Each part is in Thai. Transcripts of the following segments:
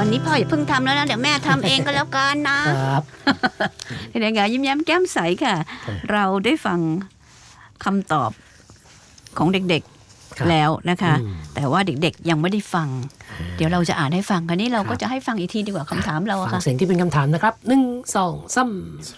วันนี้พ่ออย่าเพิ่งทำแล้วนะเดี๋ยวแม่ทำเองก็แล้วกันนะครับเด็กๆยิ้มแย้มแก้มใสค่ะเราได้ฟังคำตอบของเด็กๆแล้วนะคะแต่ว่าเด็กๆยังไม่ได้ฟังเดี๋ยวเราจะอ่านให้ฟังคราวนี้เราก็จะให้ฟังอีกทีดีกว่าคำถามเราค่ะฟังเสียงที่เป็นคำถามนะครับ1 2 3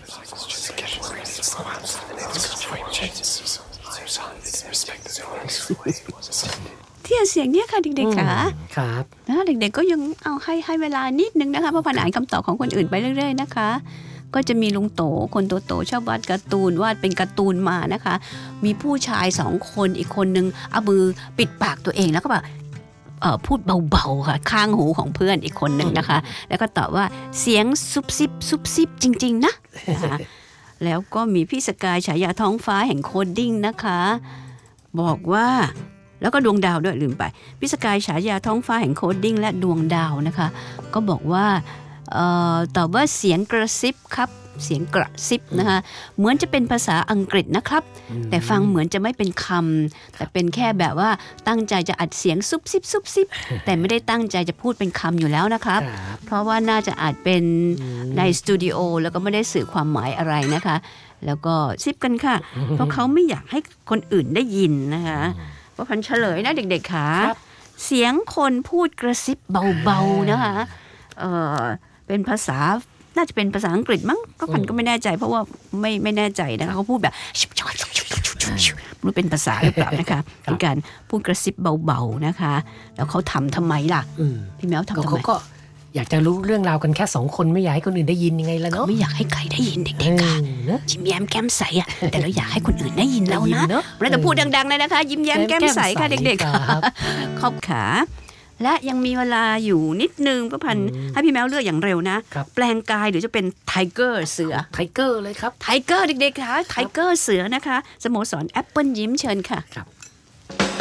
เที่ยเสียงเนี้ยค่ะเด็กๆค่ะครับนะเด็กๆก็ยังเอาให้เวลานิดนึงนะคะเพราะผ่านอ่านคำตอบของคนอื่นไปเรื่อยๆนะคะก็จะมีลุงโตคนโตๆชอบวาดการ์ตูนวาดเป็นการ์ตูนมานะคะมีผู้ชาย2คนอีกคนนึงเอามือปิดปากตัวเองแล้วก็แบบพูดเบาๆค่ะข้างหูของเพื่อนอีกคนนึงนะคะแล้วก็ตอบว่าเสียงซุบซิบซุบซิบจริงๆนะแล้วก็มีพี่สกายฉายาท้องฟ้าแห่งโคดดิ้งนะคะบอกว่าแล้วก็ดวงดาวด้วยลืมไปพี่สกายฉายาท้องฟ้าแห่งโคดดิ้งและดวงดาวนะคะก็บอกว่าตอบว่าเสียงกระซิบครับเสียงกระซิบนะคะเหมือนจะเป็นภาษาอังกฤษนะครับแต่ฟังเหมือนจะไม่เป็นคำแต่เป็นแค่แบบว่าตั้งใจจะอัดเสียงซุบซิบซุบซิบแต่ไม่ได้ตั้งใจจะพูดเป็นคำอยู่แล้วนะครับเพราะว่าน่าจะอาจเป็นในสตูดิโอแล้วก็ไม่ได้สื่อความหมายอะไรนะคะแล้วก็ซิบกันค่ะเพราะเขาไม่อยากให้คนอื่นได้ยินนะคะว่าพันเฉลยนะเด็กๆค่ะเสียงคนพูดกระซิบเบาๆนะคะเป็นภาษาน่าจะเป็นภาษาอังกฤษมั้งก็พันก็ไม่แน่ใจเพราะว่าไม่แน่ใจนะคะเขาพูดแบบไม่รู้เป็นภาษาหรือเปล่านะคะเป็นการพูดกระซิบเบาๆนะคะแล้วเขาทำไมล่ะพี่แมวทำไมเขาก็อยากจะรู้เรื่องราวกันแค่2คนไม่อยากให้คนอื่นได้ยินยังไงล่ะเนาะไม่อยากให้ใครได้ยินเด็กๆค่ะยิ้มแย้มแก้มใสอ่ะแต่เราอยากให้คนอื่นได้ยินแล้วนะเราจะพูดดังๆเลยนะคะยิ้มแย้มแก้มใสค่ะเด็กๆขอบขาและยังมีเวลาอยู่นิดนึงก็พันให้พี่แมวเลือกอย่างเร็วนะแปลงกายหรือจะเป็นไทเกอร์เสือไทเกอร์เลยครับไทเกอร์เด็กๆค่ะไทเกอร์เสือนะคะสโมสรแอปเปิลยิ้มเชิญค่ะครับ